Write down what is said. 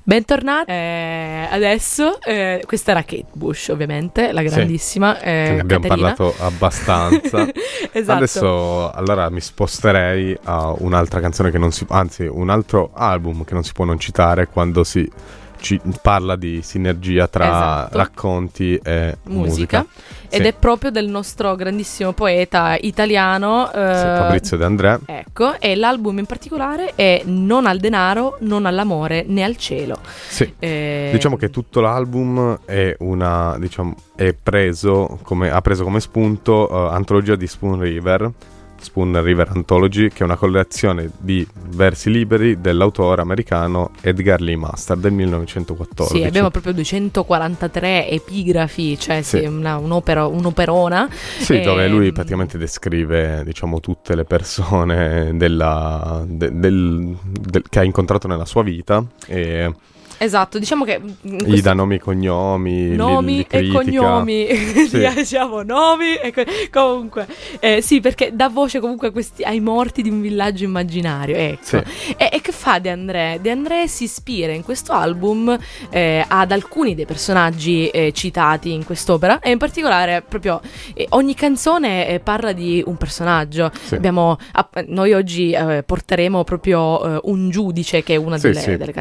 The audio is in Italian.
Bentornati. Adesso questa era Kate Bush, ovviamente, la grandissima. Ne abbiamo parlato abbastanza. Esatto. Adesso allora mi sposterei a un'altra canzone che non si, anzi un altro album che non si può non citare quando si parla di sinergia tra racconti e musica. Ed è proprio del nostro grandissimo poeta italiano Fabrizio De André. Ecco, e l'album in particolare è Non al denaro, non all'amore, né al cielo. Sì. Diciamo che tutto l'album è è preso come spunto antologia di Spoon River Anthology, che è una collezione di versi liberi dell'autore americano Edgar Lee Masters del 1914. Sì, abbiamo proprio 243 epigrafi, cioè sì, un'operona. Sì, dove lui praticamente descrive, tutte le persone che ha incontrato nella sua vita e... Esatto, diciamo che gli dà nomi e cognomi, nomi e cognomi, diciamo nomi e comunque sì, perché dà voce comunque ai morti di un villaggio immaginario, ecco. Sì. E che fa De André? De André si ispira in questo album ad alcuni dei personaggi citati in quest'opera, e in particolare proprio ogni canzone parla di un personaggio. Sì. Noi oggi porteremo proprio un giudice, che è una delle canzoni.